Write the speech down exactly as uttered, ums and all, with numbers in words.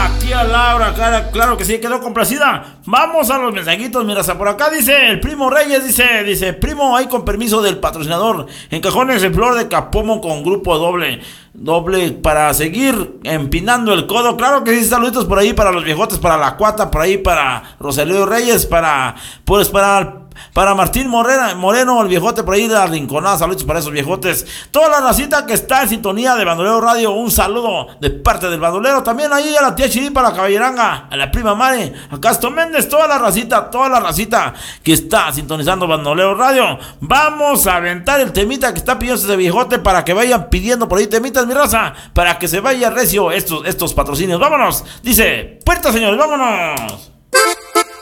Tía Laura, claro, claro que sí, quedó complacida. Vamos a los mensajitos, mira, por acá dice el primo Reyes, dice, dice, primo, ahí con permiso del patrocinador, en cajones de flor de Capomo con grupo doble, doble para seguir empinando el codo. Claro que sí, saluditos por ahí para los viejotes, para la Cuata, por ahí para Rosalío Reyes, para, pues para... Para Martín Morena, Moreno, el viejote por ahí de la Rinconada, saludos para esos viejotes. Toda la racita que está en sintonía de Bandolero Radio, un saludo de parte del bandolero. También ahí a la tía Chiripa, a la caballeranga, a la prima Mare, a Castro Méndez, toda la racita, toda la racita que está sintonizando Bandolero Radio. Vamos a aventar el temita que está pidiendo ese viejote para que vayan pidiendo por ahí temitas, mi raza, para que se vaya recio estos, estos patrocinios. Vámonos, dice, puerta señores, vámonos.